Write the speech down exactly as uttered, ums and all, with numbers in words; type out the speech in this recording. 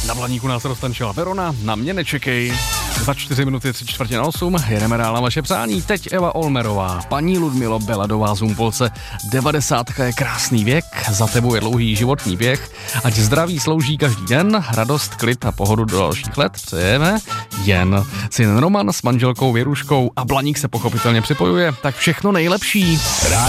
Na Blaníku nás roztančila Verona, na mě nečekej. Za čtyři minuty tři čtvrtě na osm, jedeme dál na vaše přání. Teď Eva Olmerová, paní Ludmilo Beladová z Humpolce. Devadesátka je krásný věk, za tebou je dlouhý životní běh. Ať zdraví slouží každý den, radost, klid a pohodu do dalších let přejeme jen. Syn Roman s manželkou Věruškou a Blaník se pochopitelně připojuje, tak všechno nejlepší.